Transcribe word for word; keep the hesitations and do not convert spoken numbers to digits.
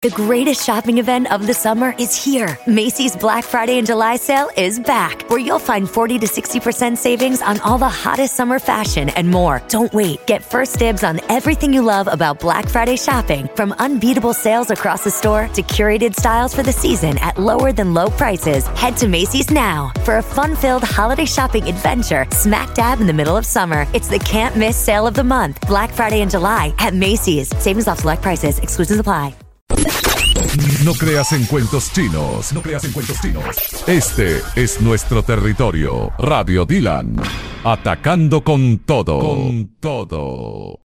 The greatest shopping event of the summer is here. Macy's Black Friday and July sale is back, where you'll find forty to sixty percent savings on all the hottest summer fashion and more. Don't wait. Get first dibs on everything you love about Black Friday shopping, from unbeatable sales across the store to curated styles for the season at lower than low prices. Head to Macy's now for a fun-filled holiday shopping adventure smack dab in the middle of summer. It's the can't miss sale of the month. Black Friday and July at Macy's. Savings off select prices. Exclusions apply. No creas en cuentos chinos. No creas en cuentos chinos. Este es nuestro territorio. Radio Dylan. Atacando con todo. Con todo.